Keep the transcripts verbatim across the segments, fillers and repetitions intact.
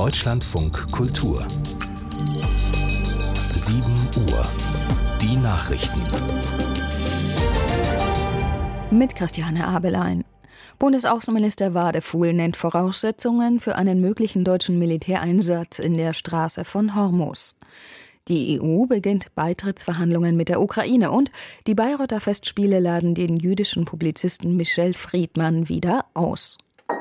Deutschlandfunk Kultur. sieben Uhr. Die Nachrichten. Mit Christiane Abelein. Bundesaußenminister Wadefuhl nennt Voraussetzungen für einen möglichen deutschen Militäreinsatz in der Straße von Hormuz. Die E U beginnt Beitrittsverhandlungen mit der Ukraine und die Bayreuther Festspiele laden den jüdischen Publizisten Michel Friedmann wieder aus.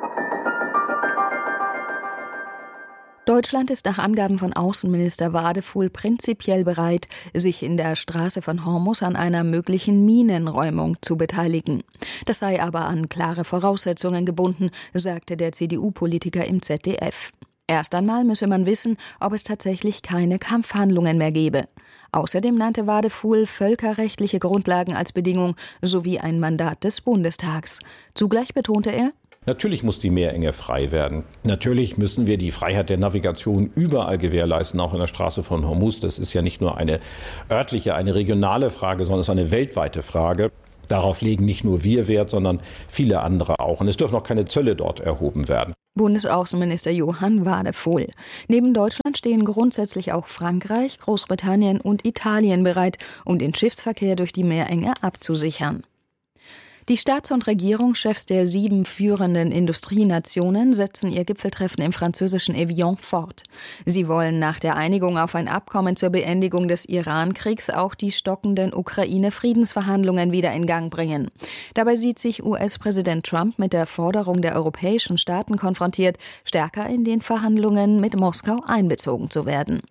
Deutschland ist nach Angaben von Außenminister Wadefuhl prinzipiell bereit, sich in der Straße von Hormuz an einer möglichen Minenräumung zu beteiligen. Das sei aber an klare Voraussetzungen gebunden, sagte der C D U-Politiker im Z D F. Erst einmal müsse man wissen, ob es tatsächlich keine Kampfhandlungen mehr gebe. Außerdem nannte Wadefuhl völkerrechtliche Grundlagen als Bedingung sowie ein Mandat des Bundestags. Zugleich betonte er: Natürlich muss die Meerenge frei werden. Natürlich müssen wir die Freiheit der Navigation überall gewährleisten, auch in der Straße von Hormuz. Das ist ja nicht nur eine örtliche, eine regionale Frage, sondern es ist eine weltweite Frage. Darauf legen nicht nur wir Wert, sondern viele andere auch. Und es dürfen auch keine Zölle dort erhoben werden. Bundesaußenminister Johann Wadefuhl. Neben Deutschland stehen grundsätzlich auch Frankreich, Großbritannien und Italien bereit, um den Schiffsverkehr durch die Meerenge abzusichern. Die Staats- und Regierungschefs der sieben führenden Industrienationen setzen ihr Gipfeltreffen im französischen Evian fort. Sie wollen nach der Einigung auf ein Abkommen zur Beendigung des Iran-Kriegs auch die stockenden Ukraine-Friedensverhandlungen wieder in Gang bringen. Dabei sieht sich U S-Präsident Trump mit der Forderung der europäischen Staaten konfrontiert, stärker in den Verhandlungen mit Moskau einbezogen zu werden.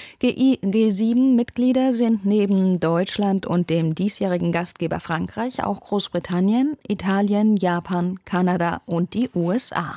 G sieben Mitglieder sind neben Deutschland und dem diesjährigen Gastgeber Frankreich auch Großbritannien, Italien, Japan, Kanada und die U S A.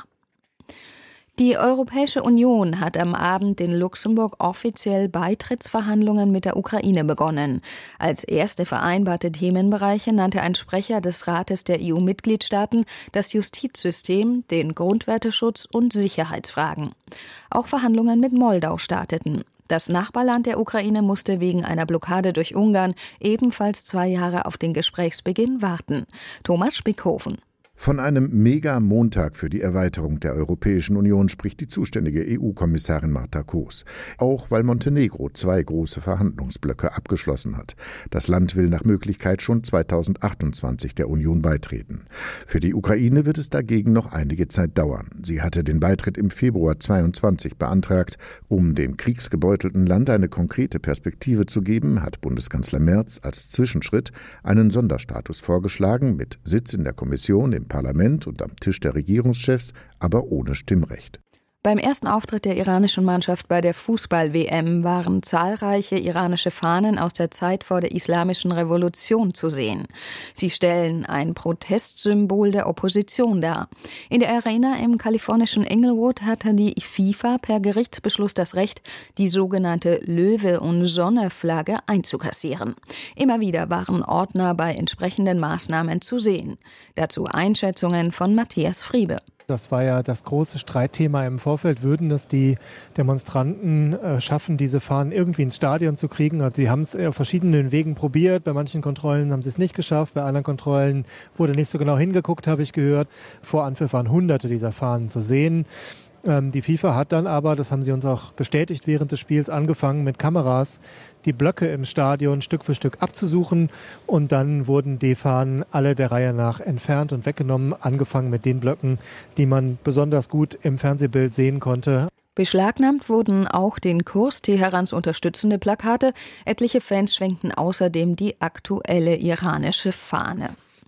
Die Europäische Union hat am Abend in Luxemburg offiziell Beitrittsverhandlungen mit der Ukraine begonnen. Als erste vereinbarte Themenbereiche nannte ein Sprecher des Rates der E U-Mitgliedstaaten das Justizsystem, den Grundwerteschutz und Sicherheitsfragen. Auch Verhandlungen mit Moldau starteten. Das Nachbarland der Ukraine musste wegen einer Blockade durch Ungarn ebenfalls zwei Jahre auf den Gesprächsbeginn warten. Thomas Spickhofen. Von einem Mega-Montag für die Erweiterung der Europäischen Union spricht die zuständige E U-Kommissarin Marta Koos. Auch weil Montenegro zwei große Verhandlungsblöcke abgeschlossen hat. Das Land will nach Möglichkeit schon zweitausendachtundzwanzig der Union beitreten. Für die Ukraine wird es dagegen noch einige Zeit dauern. Sie hatte den Beitritt im Februar zweiundzwanzig beantragt. Um dem kriegsgebeutelten Land eine konkrete Perspektive zu geben, hat Bundeskanzler Merz als Zwischenschritt einen Sonderstatus vorgeschlagen mit Sitz in der Kommission, im Parlament und am Tisch der Regierungschefs, aber ohne Stimmrecht. Beim ersten Auftritt der iranischen Mannschaft bei der Fußball-W M waren zahlreiche iranische Fahnen aus der Zeit vor der Islamischen Revolution zu sehen. Sie stellen ein Protestsymbol der Opposition dar. In der Arena im kalifornischen Inglewood hatte die FIFA per Gerichtsbeschluss das Recht, die sogenannte Löwe- und Sonne-Flagge einzukassieren. Immer wieder waren Ordner bei entsprechenden Maßnahmen zu sehen. Dazu Einschätzungen von Matthias Friebe. Das war ja das große Streitthema im Vorfeld. Würden es die Demonstranten äh, schaffen, diese Fahnen irgendwie ins Stadion zu kriegen? Also sie haben es auf verschiedenen Wegen probiert. Bei manchen Kontrollen haben sie es nicht geschafft. Bei anderen Kontrollen wurde nicht so genau hingeguckt, habe ich gehört. Vor Anpfiff waren hunderte dieser Fahnen zu sehen. Ähm, die FIFA hat dann aber, das haben sie uns auch bestätigt während des Spiels, angefangen mit Kameras die Blöcke im Stadion Stück für Stück abzusuchen und dann wurden die Fahnen alle der Reihe nach entfernt und weggenommen, angefangen mit den Blöcken, die man besonders gut im Fernsehbild sehen konnte. Beschlagnahmt wurden auch den Kurs Teherans unterstützende Plakate. Etliche Fans schwenkten außerdem die aktuelle iranische Fahne.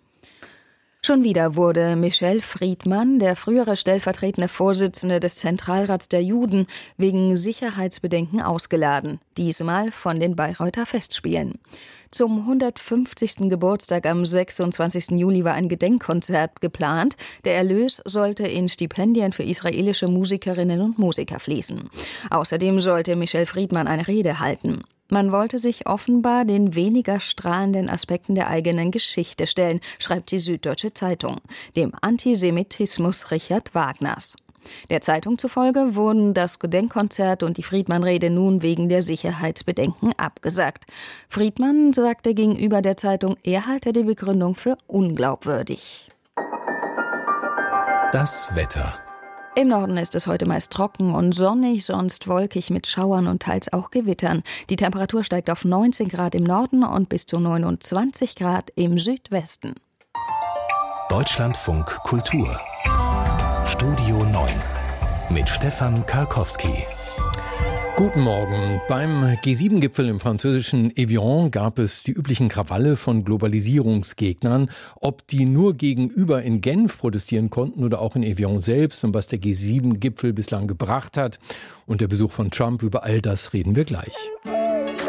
Schon wieder wurde Michel Friedmann, der frühere stellvertretende Vorsitzende des Zentralrats der Juden, wegen Sicherheitsbedenken ausgeladen, diesmal von den Bayreuther Festspielen. Zum hundertfünfzigsten Geburtstag am sechsundzwanzigsten Juli war ein Gedenkkonzert geplant. Der Erlös sollte in Stipendien für israelische Musikerinnen und Musiker fließen. Außerdem sollte Michel Friedmann eine Rede halten. Man wollte sich offenbar den weniger strahlenden Aspekten der eigenen Geschichte stellen, schreibt die Süddeutsche Zeitung, dem Antisemitismus Richard Wagners. Der Zeitung zufolge wurden das Gedenkkonzert und die Friedmann-Rede nun wegen der Sicherheitsbedenken abgesagt. Friedmann sagte gegenüber der Zeitung, er halte die Begründung für unglaubwürdig. Das Wetter. Im Norden ist es heute meist trocken und sonnig, sonst wolkig mit Schauern und teils auch Gewittern. Die Temperatur steigt auf neunzehn Grad im Norden und bis zu neunundzwanzig Grad im Südwesten. Deutschlandfunk Kultur Studio neun mit Stefan Karkowski. Guten Morgen. Beim G sieben Gipfel im französischen Evian gab es die üblichen Krawalle von Globalisierungsgegnern. Ob die nur gegenüber in Genf protestieren konnten oder auch in Evian selbst und was der G sieben Gipfel bislang gebracht hat und der Besuch von Trump, über all das reden wir gleich.